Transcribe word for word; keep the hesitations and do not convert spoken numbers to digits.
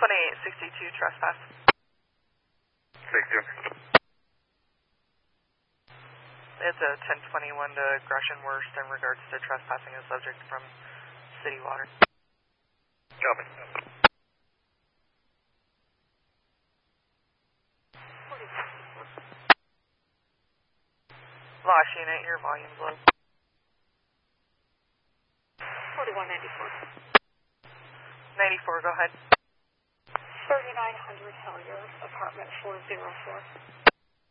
twenty-eight sixty-two trespass. Thank you. It's a ten twenty-one to Gresham Worst in regards to trespassing a subject from city water. Copy. Lost unit, your volume's low. forty-one ninety-four. ninety-four, go ahead. thirty-nine hundred Hellier, apartment four oh four.